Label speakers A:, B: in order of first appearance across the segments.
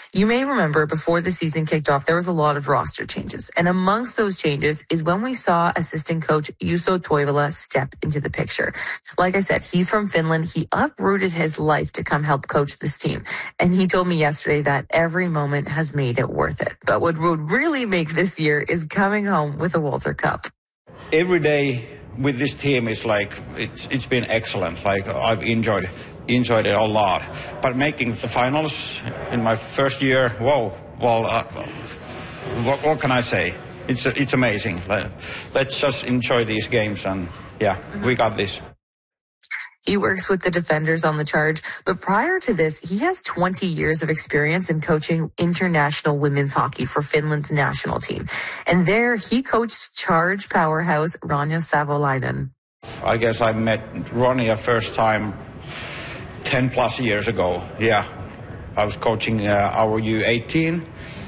A: You may remember before the season kicked off, there was a lot of roster changes. And amongst those changes is when we saw assistant coach Juuso Toivola step into the picture. Like I said, he's from Finland. He uprooted his life to come help coach this team. And he told me yesterday that every moment has made it worth it. But what would really make this year is coming home with a Walter Cup.
B: Every day with this team is like, it's been excellent. Like I've enjoyed it a lot. But making the finals in my first year, whoa, well, what can I say? It's amazing. Let's just enjoy these games, and yeah, we got this.
A: He works with the defenders on the Charge, but prior to this, he has 20 years of experience in coaching international women's hockey for Finland's national team. And there, he coached Charge powerhouse Ronja Savolainen.
B: I guess I met Ronja first time 10 plus years ago. Yeah, I was coaching our U18,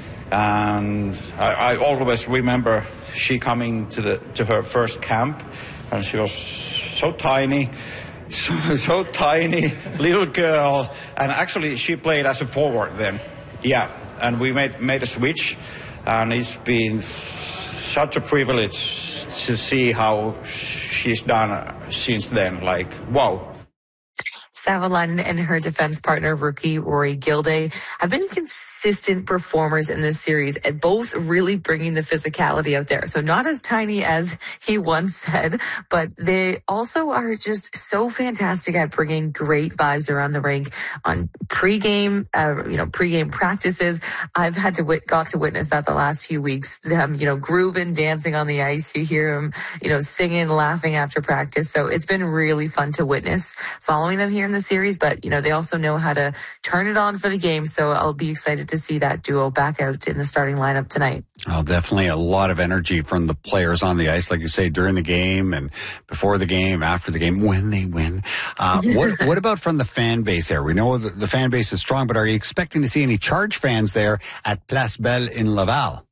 B: and I always remember she coming to her first camp, and she was so tiny. So tiny, little girl, and actually she played as a forward then. Yeah, and we made a switch, and it's been such a privilege to see how she's done since then. Like, wow.
A: Savolainen and her defense partner, rookie Rory Gilday, have been consistent performers in this series, and both really bringing the physicality out there. So not as tiny as he once said, but they also are just so fantastic at bringing great vibes around the rink on pregame practices. I've got to witness that the last few weeks, them, grooving, dancing on the ice. You hear them, singing, laughing after practice. So it's been really fun to witness following them here in the series, but they also know how to turn it on for the game. So I'll be excited to see that duo back out in the starting lineup tonight.
C: Well, definitely a lot of energy from the players on the ice, like you say, during the game and before the game, after the game, when they win. What about from the fan base there? We know the fan base is strong, but are you expecting to see any Charge fans there at Place Belle in Laval?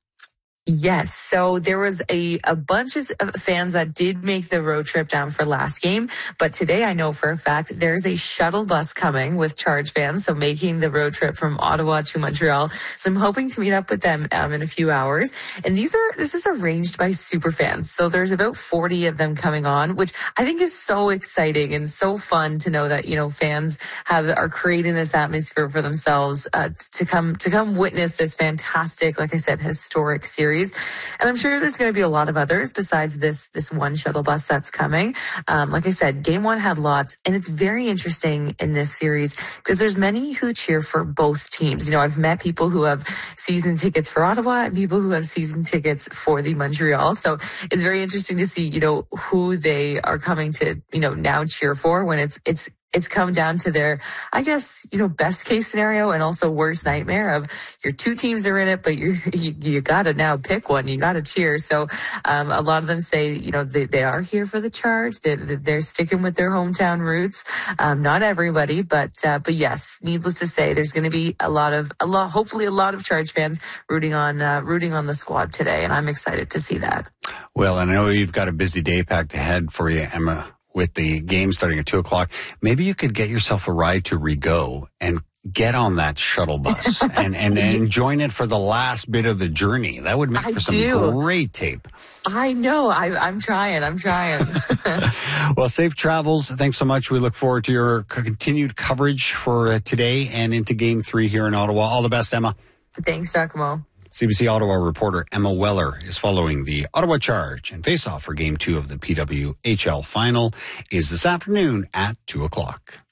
A: Yes. So there was a bunch of fans that did make the road trip down for last game. But today I know for a fact there's a shuttle bus coming with Charge fans. So making the road trip from Ottawa to Montreal. So I'm hoping to meet up with them in a few hours. And this is arranged by super fans. So there's about 40 of them coming on, which I think is so exciting and so fun to know that, fans are creating this atmosphere for themselves to come witness this fantastic, like I said, historic series. And I'm sure there's going to be a lot of others besides this one shuttle bus that's coming. Like I said, game one had lots, and it's very interesting in this series because there's many who cheer for both teams. I've met people who have season tickets for Ottawa and people who have season tickets for the Montreal. So it's very interesting to see, who they are coming to, now cheer for when it's come down to their, I guess, best case scenario and also worst nightmare of your two teams are in it, but you got to now pick one. You got to cheer. So a lot of them say, they are here for the Charge. They're sticking with their hometown roots. Not everybody, but yes, needless to say, there's going to be hopefully a lot of Charge fans rooting on the squad today. And I'm excited to see that.
C: Well, and I know you've got a busy day packed ahead for you, Emma, with the game starting at 2:00. Maybe you could get yourself a ride to Rigaud and get on that shuttle bus and join it for the last bit of the journey. That would make for some great tape.
A: I know. I'm trying.
C: Well, safe travels. Thanks so much. We look forward to your continued coverage for today and into Game 3 here in Ottawa. All the best, Emma.
A: Thanks, Giacomo.
C: CBC Ottawa reporter Emma Weller is following the Ottawa Charge, and face-off for Game 2 of the PWHL final is this afternoon at 2:00.